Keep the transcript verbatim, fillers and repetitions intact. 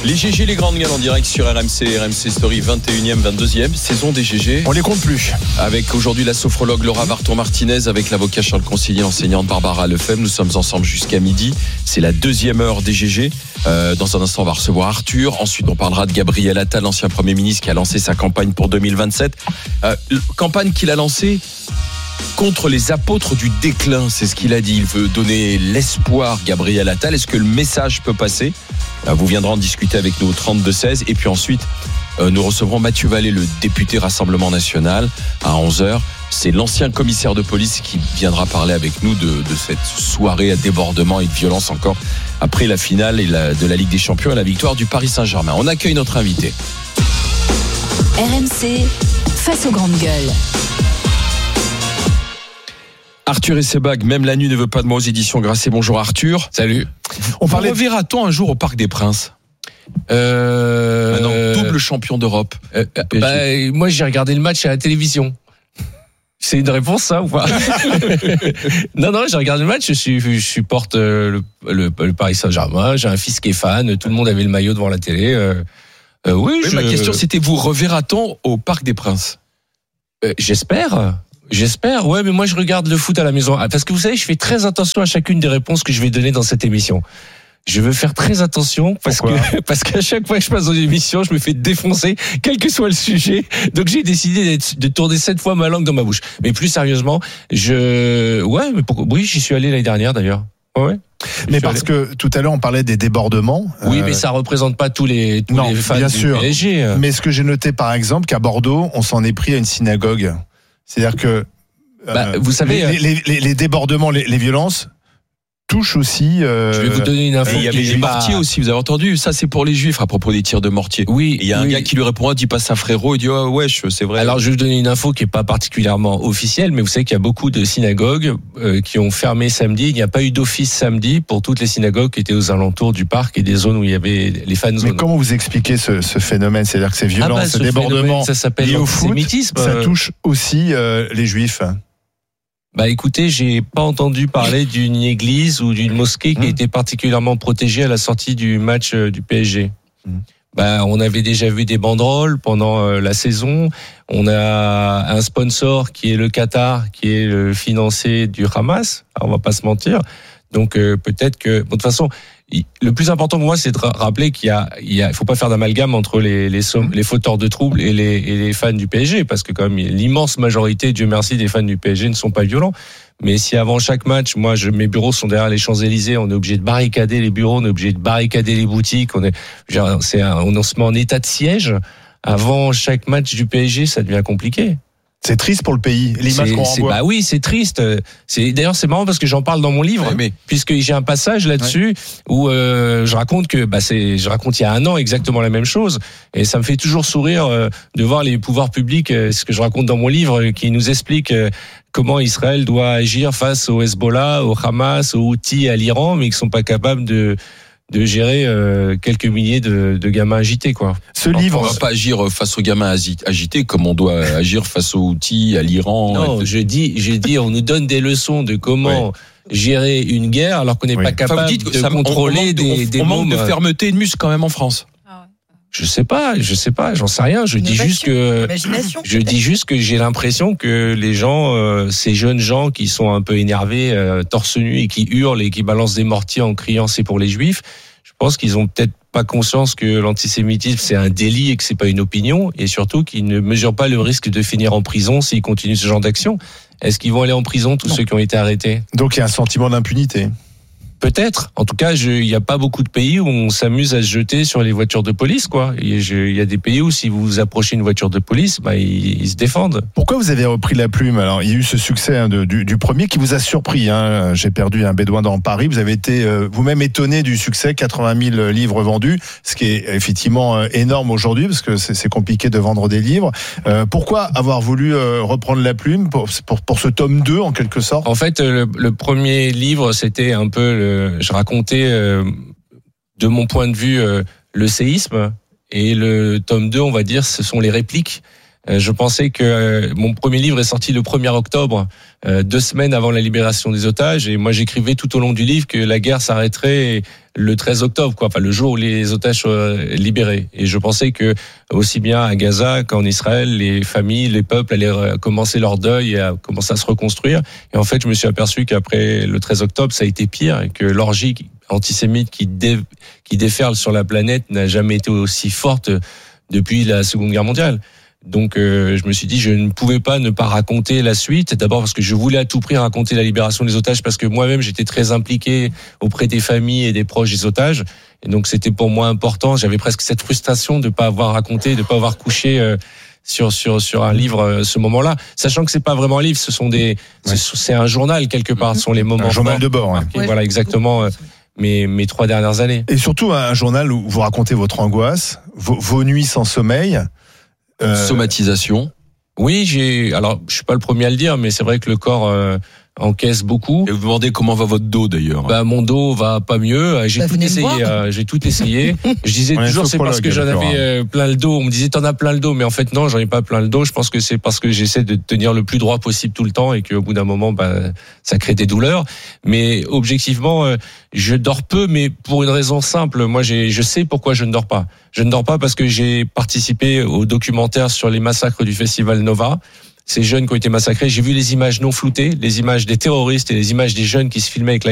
Les G G, les grandes gueules en direct sur R M C, R M C Story, vingt et unième, vingt-deuxième saison des G G. On les compte plus. Avec aujourd'hui la sophrologue Laura Varton-Martinez, avec l'avocat Charles Consillier, l'enseignante Barbara Lefebvre. Nous sommes ensemble jusqu'à midi. C'est la deuxième heure des G G. Euh, dans un instant, on va recevoir Arthur. Ensuite, on parlera de Gabriel Attal, l'ancien Premier ministre qui a lancé sa campagne pour deux mille vingt-sept. Euh, campagne qu'il a lancée contre les apôtres du déclin, c'est ce qu'il a dit. Il veut donner l'espoir, Gabriel Attal. Est-ce que le message peut passer ? Vous viendrez en discuter avec nous au trente-deux seize. Et puis ensuite, euh, nous recevrons Mathieu Vallée, le député Rassemblement National, à onze heures. C'est l'ancien commissaire de police qui viendra parler avec nous de, de cette soirée à débordement et de violence encore après la finale et la, de la Ligue des Champions et la victoire du Paris Saint-Germain. On accueille notre invité. R M C, face aux grandes gueules. Arthur et Sebag, même la nuit ne veut pas de moi aux éditions Grasset. Bonjour Arthur. Salut. On parlait. Reverra-t-on un jour au Parc des Princes ? Euh, Maintenant, double champion d'Europe. Euh, bah, moi, j'ai regardé le match à la télévision. C'est une réponse, ça, ou pas? Non, non, j'ai regardé le match. Je, suis, je supporte le, le, le Paris Saint-Germain. J'ai un fils qui est fan. Tout le monde avait le maillot devant la télé. Euh, euh, oui, oui je... Ma question, c'était vous reverra-t-on au Parc des Princes ? euh, J'espère. J'espère, ouais, mais moi je regarde le foot à la maison. Parce que vous savez, je fais très attention à chacune des réponses que je vais donner dans cette émission. Je veux faire très attention parce Pourquoi ? que parce qu'à chaque fois que je passe dans une émission, je me fais défoncer, quel que soit le sujet. Donc j'ai décidé d'être, de tourner sept fois ma langue dans ma bouche. Mais plus sérieusement, je, ouais, mais pourquoi ? Oui, j'y suis allé l'année dernière d'ailleurs. Ouais. Mais parce que tout à l'heure on parlait des débordements. Oui, euh... mais ça représente pas tous les tous non, les fans bien du sûr. P S G. Mais ce que j'ai noté par exemple qu'à Bordeaux, on s'en est pris à une synagogue. C'est-à-dire que bah, euh, vous savez, les, les, les, les débordements, les, les violences touchent aussi. Euh, je vais vous donner une info. Il y avait les mortiers pas... aussi, vous avez entendu ? Ça, c'est pour les Juifs à propos des tirs de mortier. Oui. Et il y a un oui. gars qui lui répond, dit pas ça frérot, il dit oh, wesh, c'est vrai. Alors je vais vous donner une info qui est pas particulièrement officielle, mais vous savez qu'il y a beaucoup de synagogues euh, qui ont fermé samedi. Il n'y a pas eu d'office samedi pour toutes les synagogues qui étaient aux alentours du parc et des zones où il y avait les fan zones. Mais comment vous expliquez ce, ce phénomène ? C'est-à-dire que ces violences, ah bah, ces ce débordements ça s'appelle liés au foot, l'antisémitisme. Ça touche aussi euh, les Juifs. Bah écoutez, j'ai pas entendu parler d'une église ou d'une mosquée qui mmh. était particulièrement protégée à la sortie du match du P S G. Mmh. Bah on avait déjà vu des banderoles pendant la saison. On a un sponsor qui est le Qatar, qui est le financier du Hamas. Alors, on va pas se mentir. Donc euh, peut-être que, bon, de toute façon, le plus important pour moi, c'est de rappeler qu'il y a, il y a, il faut pas faire d'amalgame entre les les, somm- les fauteurs de troubles et les, et les fans du P S G, parce que quand même l'immense majorité, Dieu merci, des fans du P S G ne sont pas violents. Mais si avant chaque match, moi, je, mes bureaux sont derrière les Champs-Élysées, on est obligé de barricader les bureaux, on est obligé de barricader les boutiques, on est, genre, c'est un, on se met en état de siège. Avant chaque match du P S G, ça devient compliqué. C'est triste pour le pays, l'image c'est, qu'on c'est, renvoie. Bah oui, c'est triste. C'est, d'ailleurs, c'est marrant parce que j'en parle dans mon livre, ouais, mais... puisque j'ai un passage là-dessus ouais. où euh, je raconte que, bah, c'est, je raconte il y a un an exactement la même chose, et ça me fait toujours sourire euh, de voir les pouvoirs publics, euh, ce que je raconte dans mon livre, euh, qui nous explique euh, comment Israël doit agir face au Hezbollah, au Hamas, aux Houthis, à l'Iran, mais qui sont pas capables de de gérer euh, quelques milliers de, de gamins agités, quoi. Ce Alors, livre, on va pas agir face aux gamins agités comme on doit agir face aux outils, à l'Iran. Non, je dis, je dis, on nous donne des leçons de comment ouais. gérer une guerre alors qu'on n'est oui. pas capable enfin, de ça, contrôler on, on manque, des, des on mômes. manque de fermeté et de muscle quand même en France. Je sais pas, je sais pas, j'en sais rien. Je dis juste que, je dis juste que j'ai l'impression que les gens, euh, ces jeunes gens qui sont un peu énervés, euh, torse nu et qui hurlent et qui balancent des mortiers en criant c'est pour les Juifs, je pense qu'ils ont peut-être pas conscience que l'antisémitisme c'est un délit et que c'est pas une opinion, et surtout qu'ils ne mesurent pas le risque de finir en prison s'ils continuent ce genre d'action. Est-ce qu'ils vont aller en prison tous non. ceux qui ont été arrêtés ? Donc il y a un sentiment d'impunité. Peut-être. En tout cas, il n'y a pas beaucoup de pays où on s'amuse à se jeter sur les voitures de police, quoi. Il y a des pays où si vous vous approchez une voiture de police, bah, ils, ils se défendent. Pourquoi vous avez repris la plume ? Alors, il y a eu ce succès hein, de, du, du premier qui vous a surpris. Hein. J'ai perdu un bédouin dans Paris. Vous avez été euh, vous-même étonné du succès, quatre-vingt mille livres vendus, ce qui est effectivement euh, énorme aujourd'hui parce que c'est, c'est compliqué de vendre des livres. Euh, pourquoi avoir voulu euh, reprendre la plume pour, pour, pour ce tome deux en quelque sorte ? En fait, le, le premier livre, c'était un peu le je racontais euh, de mon point de vue euh, le séisme, et le tome deux, on va dire, ce sont les répliques Euh, je pensais que euh, mon premier livre est sorti le premier octobre, euh, deux semaines avant la libération des otages, et moi j'écrivais tout au long du livre que la guerre s'arrêterait le treize octobre, quoi, enfin le jour où les otages soient libérés. Et je pensais que aussi bien à Gaza qu'en Israël, les familles, les peuples allaient commencer leur deuil et à commencer à se reconstruire. Et en fait, je me suis aperçu qu'après le treize octobre, ça a été pire, et que l'orgie antisémite qui, dé, qui déferle sur la planète n'a jamais été aussi forte depuis la Seconde Guerre mondiale. Donc euh, je me suis dit je ne pouvais pas ne pas raconter la suite, d'abord parce que je voulais à tout prix raconter la libération des otages, parce que moi-même j'étais très impliqué auprès des familles et des proches des otages, et donc c'était pour moi important. J'avais presque cette frustration de ne pas avoir raconté, de ne pas avoir couché euh, sur sur sur un livre euh, ce moment-là, sachant que c'est pas vraiment un livre, ce sont des ouais. c'est, c'est un journal quelque part, ce sont les moments un journal de bord, hein. Okay, ouais, voilà exactement euh, mes mes trois dernières années. Et surtout un journal où vous racontez votre angoisse, vos, vos nuits sans sommeil. Euh... Somatisation. Oui, j'ai. Alors, je suis pas le premier à le dire, mais c'est vrai que le corps euh, encaisse beaucoup. Et vous vous demandez comment va votre dos d'ailleurs? Bah, mon dos va pas mieux. J'ai bah, tout essayé. Euh, j'ai tout essayé. Je disais ouais, toujours c'est parce que j'en avais euh, plein le dos. On me disait t'en as plein le dos, mais en fait non, j'en ai pas plein le dos. Je pense que c'est parce que j'essaie de tenir le plus droit possible tout le temps et qu'au bout d'un moment, bah, ça crée des douleurs. Mais objectivement, euh, je dors peu, mais pour une raison simple. Moi, j'ai, je sais pourquoi je ne dors pas. Je ne dors pas parce que j'ai participé au documentaire sur les massacres du festival Nova. Ces jeunes qui ont été massacrés, j'ai vu les images non floutées, les images des terroristes et les images des jeunes qui se filmaient avec la